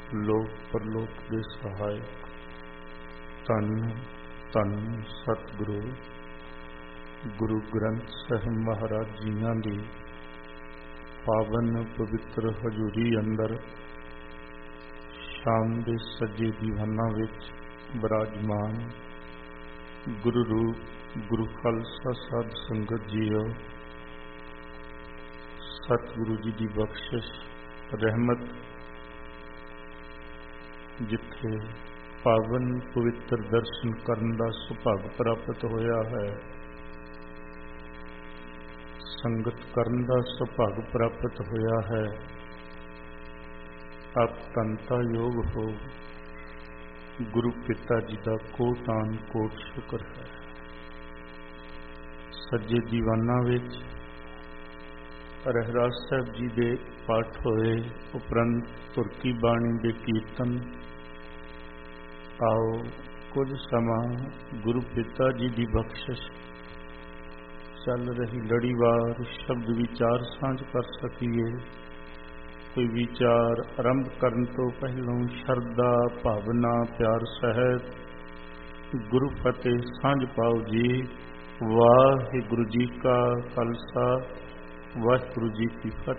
ਲੋਕ ਪਰਲੋਕ ਦੇ ਸਹਾਇਕ ਧੰਨ ਧੰਨ ਸਤਿਗੁਰੂ ਗੁਰੂ ਗ੍ਰੰਥ ਸਾਹਿਬ ਮਹਾਰਾਜ ਜੀਆਂ ਦੀ ਪਾਵਨ ਪਵਿੱਤਰ ਹਜ਼ੂਰੀ ਅੰਦਰ ਸ਼ਾਮ ਦੇ ਸੱਜੇ ਦੀਵਾਨਾਂ ਵਿੱਚ ਬਿਰਾਜਮਾਨ ਗੁਰੂ ਰੂਪ ਗੁਰੂ ਖਾਲਸਾ ਸਾਧ ਸੰਗਤ ਜੀਓ, ਸਤਿਗੁਰੂ ਜੀ ਦੀ ਬਖਸ਼ਿਸ਼ ਰਹਿਮਤ ਜਿੱਥੇ ਪਾਵਨ ਪਵਿੱਤਰ ਦਰਸ਼ਨ ਕਰਨ ਦਾ ਸੁਭਾਗ ਪ੍ਰਾਪਤ ਹੋਇਆ ਹੈ, ਸੰਗਤ ਕਰਨ ਦਾ ਸੁਭਾਗ ਪ੍ਰਾਪਤ ਹੋਇਆ ਹੈ, ਆਪ ਤਨਤਾ ਯੋਗ ਹੋ। ਗੁਰੂ ਪਿਤਾ ਜੀ ਦਾ ਕੋਟਾਨ ਕੋਟ ਸ਼ੁਕਰ ਹੈ। ਸੱਜੇ ਦੀਵਾਨਾਂ ਵਿੱਚ ਰਹਿਰਾਸ ਸਾਹਿਬ ਜੀ ਦੇ ਪਾਠ ਹੋਏ ਉਪਰੰਤ ਤੁਰਕੀ ਬਾਣੀ ਦੇ ਕੀਰਤਨ। ਆਓ ਕੁਝ ਸਮਾਂ ਗੁਰੂ ਪਿਤਾ ਜੀ ਦੀ ਬਖਸ਼ਿਸ਼ ਚੱਲ ਰਹੀ ਲੜੀਵਾਰ ਸ਼ਬਦ ਵਿਚਾਰ ਸਾਂਝ ਕਰ ਸਕੀਏ। ਕੋਈ ਵਿਚਾਰ ਆਰੰਭ ਕਰਨ ਤੋਂ ਪਹਿਲਾਂ ਸ਼ਰਧਾ ਭਾਵਨਾ ਪਿਆਰ ਸਹਿਤ ਗੁਰੂ ਫਤਿਹ ਸਾਂਝ ਪਾਓ ਜੀ। ਵਾਹਿਗੁਰੂ ਜੀ ਕਾ ਖਾਲਸਾ, ਵਾਹਿਗੁਰੂ ਜੀ ਕੀ ਫਤਿਹ।